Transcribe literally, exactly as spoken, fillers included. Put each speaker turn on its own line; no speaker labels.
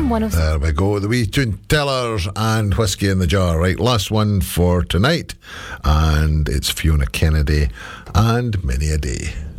M one oh six.
There we go, the wee tune tellers and Whiskey in the Jar. Right, last one for tonight, and it's Fiona Kennedy and Many a Day.